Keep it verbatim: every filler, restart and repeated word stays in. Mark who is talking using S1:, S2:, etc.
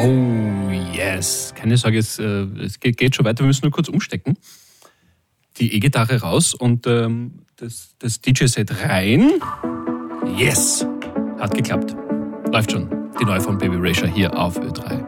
S1: Oh yes. Keine Sorge, es, äh, es geht, geht schon weiter. Wir müssen nur kurz umstecken. Die E-Gitarre raus und ähm, das, das D J-Set rein. Yes. Hat geklappt. Läuft schon. Die neue von Baby Raysia hier auf Ö drei.